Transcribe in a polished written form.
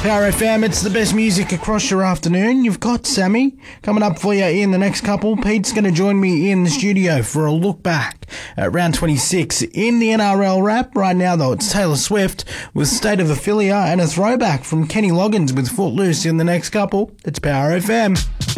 Power FM, it's the best music across your afternoon. You've got Sammy coming up for you in the next couple. Pete's going to join me in the studio for a look back at round 26 in the NRL wrap. Right now, though, it's Taylor Swift with State of Ophelia and a throwback from Kenny Loggins with Footloose in the next couple. It's Power FM.